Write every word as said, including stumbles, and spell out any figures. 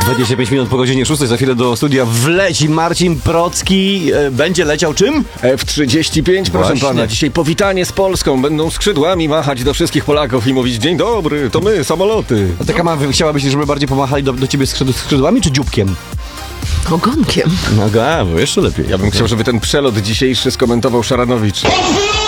dwadzieścia pięć minut po godzinie szóstej, za chwilę do studia wleci Marcin Procki. E, będzie leciał czym? F trzydzieści pięć, proszę Właśnie. pana. Dzisiaj powitanie z Polską. Będą skrzydłami machać do wszystkich Polaków i mówić: dzień dobry, to my, samoloty. A taka ma, chciałabyś, żeby bardziej pomachali do, do ciebie skrzyd- skrzydłami czy dzióbkiem? Ogonkiem. No, a, bo jeszcze lepiej. Ja bym chciał, żeby ten przelot dzisiejszy skomentował Szaranowicz.